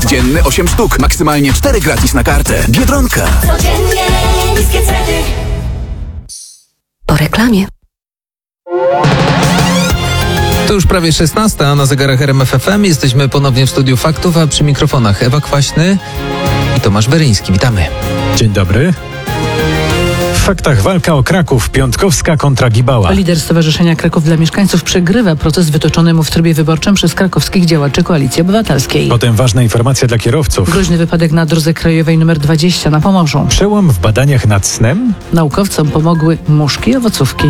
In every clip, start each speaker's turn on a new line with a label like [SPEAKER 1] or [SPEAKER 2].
[SPEAKER 1] Dzienny 8 sztuk, maksymalnie 4 gratis na kartę. Biedronka.
[SPEAKER 2] Codziennie niskie ceny.
[SPEAKER 3] Po reklamie.
[SPEAKER 4] To już prawie 16, a na zegarach RMF FM jesteśmy ponownie w studiu faktów, a przy mikrofonach Ewa Kwaśny i Tomasz Beryński. Witamy.
[SPEAKER 5] Dzień dobry. W faktach walka o Kraków, Piątkowska kontra Gibała.
[SPEAKER 6] Lider Stowarzyszenia Kraków dla Mieszkańców przegrywa proces wytoczony mu w trybie wyborczym przez krakowskich działaczy Koalicji Obywatelskiej.
[SPEAKER 5] Potem ważna informacja dla kierowców.
[SPEAKER 6] Groźny wypadek na drodze krajowej nr 20 na Pomorzu.
[SPEAKER 5] Przełom w badaniach nad snem?
[SPEAKER 6] Naukowcom pomogły muszki i owocówki.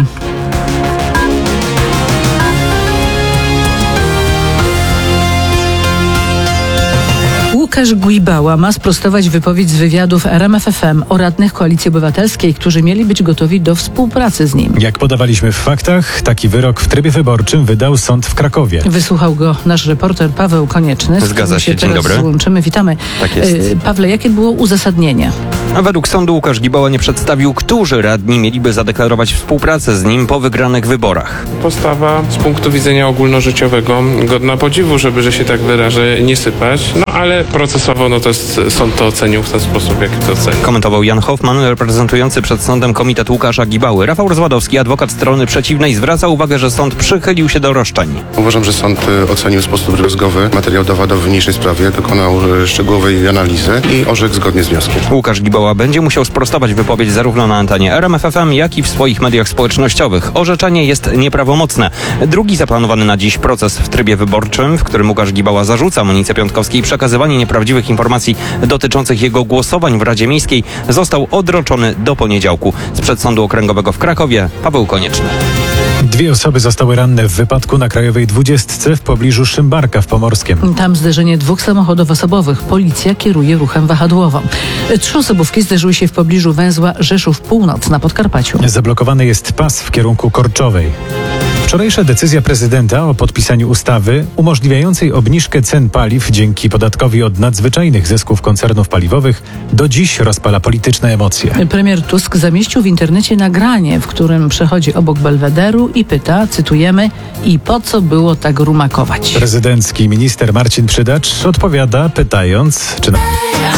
[SPEAKER 6] Łukasz Gibała ma sprostować wypowiedź z wywiadów RMF FM o radnych Koalicji Obywatelskiej, którzy mieli być gotowi do współpracy z nim.
[SPEAKER 5] Jak podawaliśmy w faktach, taki wyrok w trybie wyborczym wydał sąd w Krakowie.
[SPEAKER 6] Wysłuchał go nasz reporter Paweł Konieczny.
[SPEAKER 7] Zgadza się, dzień dobry.
[SPEAKER 6] Złączymy, witamy.
[SPEAKER 7] Tak jest.
[SPEAKER 6] Pawle, jakie było uzasadnienie?
[SPEAKER 7] A według sądu Łukasz Gibała nie przedstawił, którzy radni mieliby zadeklarować współpracę z nim po wygranych wyborach.
[SPEAKER 8] Postawa z punktu widzenia ogólnożyciowego godna podziwu, że się tak wyrażę, nie sypać. No ale procesowo sąd to ocenił w ten sposób, jaki to ocenił.
[SPEAKER 7] Komentował Jan Hoffman, reprezentujący przed sądem komitet Łukasza Gibały. Rafał Rozwadowski, adwokat strony przeciwnej, zwraca uwagę, że sąd przychylił się do roszczeń.
[SPEAKER 9] Uważam, że sąd ocenił w sposób drobiazgowy materiał dowodowy w niniejszej sprawie, dokonał szczegółowej analizy i orzekł zgodnie z wnioskiem.
[SPEAKER 7] Łukasz Gibała będzie musiał sprostować wypowiedź zarówno na antenie RMF FM, jak i w swoich mediach społecznościowych. Orzeczenie jest nieprawomocne. Drugi zaplanowany na dziś proces w trybie wyborczym, w którym Łukasz Gibała zarzuca Monice Piątkowskiej przekazywanie nieprawdziwych informacji dotyczących jego głosowań w Radzie Miejskiej, został odroczony do poniedziałku. Sprzed Sądu Okręgowego w Krakowie Paweł Konieczny.
[SPEAKER 5] 2 osoby zostały ranne w wypadku na Krajowej 20 w pobliżu Szymbarka w Pomorskiem.
[SPEAKER 6] Tam zderzenie 2 samochodów osobowych. Policja kieruje ruchem wahadłowym. 3 osobówki zderzyły się w pobliżu węzła Rzeszów Północ na Podkarpaciu.
[SPEAKER 5] Zablokowany jest pas w kierunku Korczowej. Wczorajsza decyzja prezydenta o podpisaniu ustawy umożliwiającej obniżkę cen paliw dzięki podatkowi od nadzwyczajnych zysków koncernów paliwowych do dziś rozpala polityczne emocje.
[SPEAKER 6] Premier Tusk zamieścił w internecie nagranie, w którym przechodzi obok Belwederu i pyta, cytujemy, i po co było tak rumakować?
[SPEAKER 5] Prezydencki minister Marcin Przydacz odpowiada pytając, czy